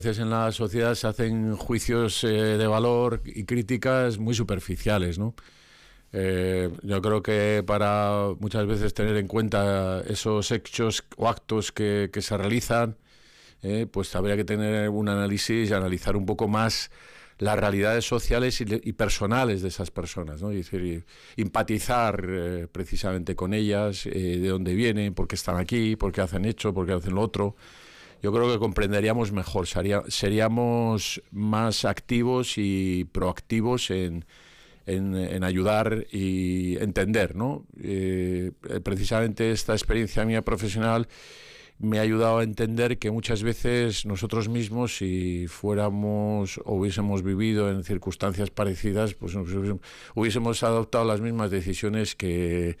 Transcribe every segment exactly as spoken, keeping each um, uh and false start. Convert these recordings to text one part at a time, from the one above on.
A veces en la sociedad se hacen juicios eh, de valor y críticas muy superficiales, ¿no? Eh, yo creo que para muchas veces tener en cuenta esos hechos o actos que, que se realizan, eh, pues habría que tener un análisis y analizar un poco más las realidades sociales y, y personales de esas personas, ¿no? Y decir, y empatizar eh, precisamente con ellas, eh, de dónde vienen, por qué están aquí, por qué hacen esto, por qué hacen lo otro. Yo creo que comprenderíamos mejor, sería, seríamos más activos y proactivos en, en, en ayudar y entender, ¿no? Eh, precisamente esta experiencia mía profesional me ha ayudado a entender que muchas veces nosotros mismos, si fuéramos o hubiésemos vivido en circunstancias parecidas, pues hubiésemos adoptado las mismas decisiones que...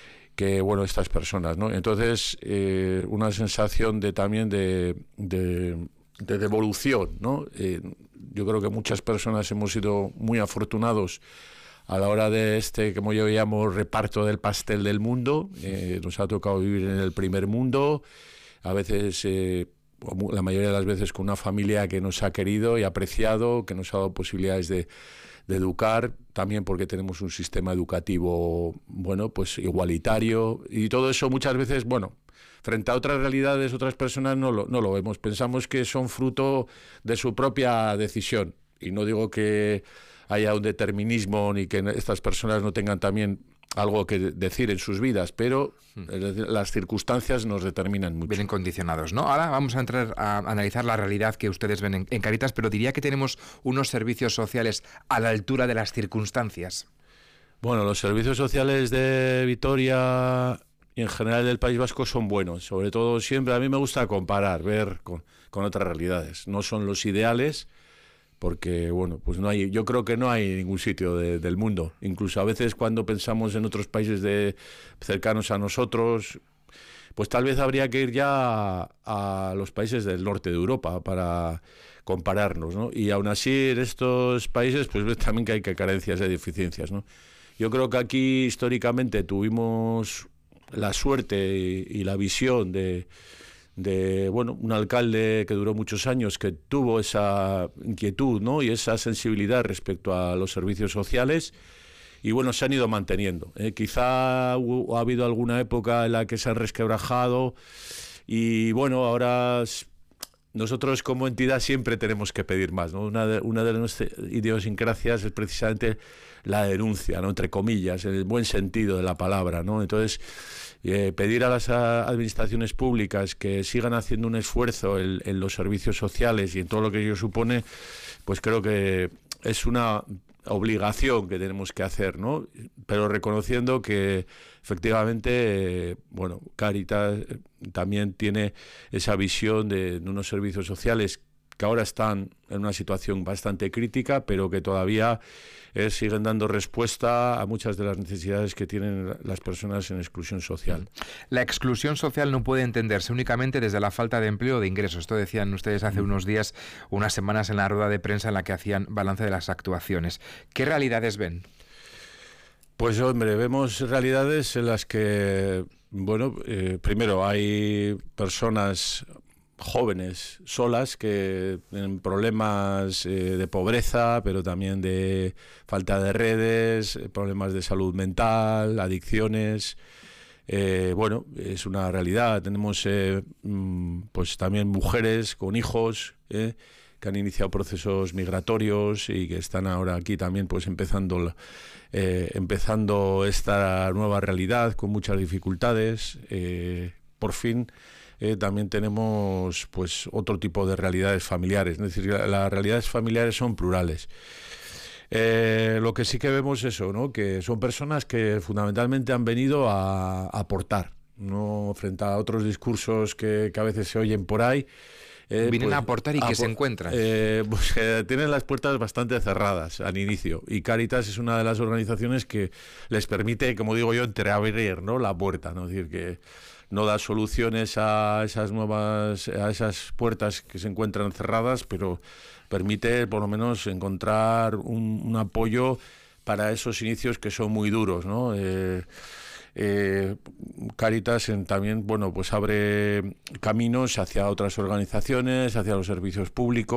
que bueno, estas personas, ¿no? Entonces, eh, una sensación de también de, de, de devolución, ¿no? Eh, yo creo que muchas personas hemos sido muy afortunados a la hora de este, como yo llamo, reparto del pastel del mundo. Eh, nos ha tocado vivir en el primer mundo, a veces, eh, la mayoría de las veces, con una familia que nos ha querido y apreciado, que nos ha dado posibilidades de de educar, también porque tenemos un sistema educativo, bueno, pues igualitario, y todo eso muchas veces, bueno, frente a otras realidades, otras personas no lo, no lo vemos, pensamos que son fruto de su propia decisión, y no digo que haya un determinismo ni que estas personas no tengan también algo que decir en sus vidas, pero las circunstancias nos determinan mucho. Vienen condicionados, ¿no? Ahora vamos a entrar a analizar la realidad que ustedes ven en, en Cáritas, pero diría que tenemos unos servicios sociales a la altura de las circunstancias. Bueno, los servicios sociales de Vitoria y en general del País Vasco son buenos, sobre todo siempre a mí me gusta comparar, ver con, con otras realidades. No son los ideales, porque bueno, pues no hay, yo creo que no hay ningún sitio de, del mundo, incluso a veces cuando pensamos en otros países de, cercanos a nosotros, pues tal vez habría que ir ya a, a los países del norte de Europa para compararnos, ¿no? Y aún así en estos países pues ves también que hay que carencias y deficiencias, ¿no? Yo creo que aquí históricamente tuvimos la suerte y, y la visión de de bueno, un alcalde que duró muchos años, que tuvo esa inquietud, ¿no? Y esa sensibilidad respecto a los servicios sociales, y bueno, se han ido manteniendo. Eh, quizá hubo, ha habido alguna época en la que se han resquebrajado, y bueno, ahora nosotros como entidad siempre tenemos que pedir más, ¿no? Una de, una de nuestras idiosincrasias es precisamente la denuncia, ¿no? Entre comillas, en el buen sentido de la palabra, ¿no? Entonces, eh, pedir a las administraciones públicas que sigan haciendo un esfuerzo en, en los servicios sociales y en todo lo que ello supone, pues creo que es una obligación que tenemos que hacer, ¿no? Pero reconociendo que efectivamente, eh, bueno, Cáritas también tiene esa visión de, de unos servicios sociales que ahora están en una situación bastante crítica, pero que todavía eh, siguen dando respuesta a muchas de las necesidades que tienen las personas en exclusión social. La exclusión social no puede entenderse únicamente desde la falta de empleo o de ingresos. Esto decían ustedes hace unos días, unas semanas, en la rueda de prensa en la que hacían balance de las actuaciones. ¿Qué realidades ven? Pues hombre, vemos realidades en las que, bueno, eh, primero hay personas jóvenes solas que tienen problemas eh, de pobreza, pero también de falta de redes, problemas de salud mental, adicciones. Eh, bueno, es una realidad. Tenemos eh, pues también mujeres con hijos eh, que han iniciado procesos migratorios y que están ahora aquí también pues empezando eh, empezando esta nueva realidad con muchas dificultades. Eh, por fin Eh, también tenemos pues otro tipo de realidades familiares, es decir, las realidades familiares son plurales. Eh, lo que sí que vemos es eso, ¿no? Que son personas que fundamentalmente han venido a, a aportar, no frente a otros discursos que, que a veces se oyen por ahí. Eh, Vienen pues, a aportar y a, que se encuentran. Eh, pues, eh, tienen las puertas bastante cerradas al inicio, y Cáritas es una de las organizaciones que les permite, como digo yo, entreabrir, ¿no? La puerta, ¿no? Es decir, que no da soluciones a esas nuevas, a esas puertas que se encuentran cerradas, pero permite por lo menos encontrar un, un apoyo para esos inicios que son muy duros, ¿no? Eh, eh, Cáritas en, también, bueno, pues abre caminos hacia otras organizaciones, hacia los servicios públicos.